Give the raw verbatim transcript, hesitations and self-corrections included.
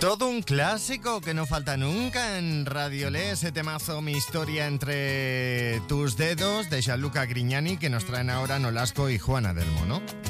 Todo un clásico que no falta nunca en Radio Le, ese temazo Mi historia entre tus dedos de Gianluca Grignani, que nos traen ahora Nolasco y Juana del Mono.